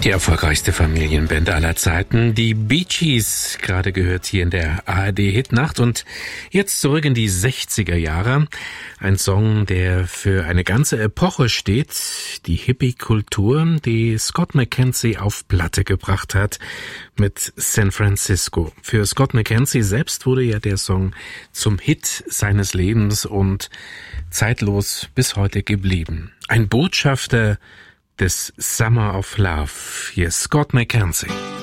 Die erfolgreichste Familienband aller Zeiten, die Bee Gees, gerade gehört hier in der ARD-Hitnacht. Und jetzt zurück in die 60er Jahre. Ein Song, der für eine ganze Epoche steht, die Hippie-Kultur, die Scott McKenzie auf Platte gebracht hat mit San Francisco. Für Scott McKenzie selbst wurde ja der Song zum Hit seines Lebens und zeitlos bis heute geblieben. Ein Botschafter des Summer of Love. Hier ist Scott McKenzie.